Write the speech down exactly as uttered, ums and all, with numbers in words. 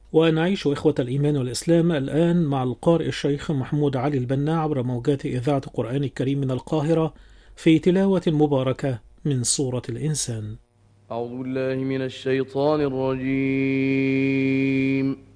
ونعيش إخوة الإيمان والإسلام الآن مع القارئ الشيخ محمود علي البنا عبر موجات إذاعة القرآن الكريم من القاهرة في تلاوة مباركة من سورة الإنسان. أعوذ بالله من الشيطان الرجيم.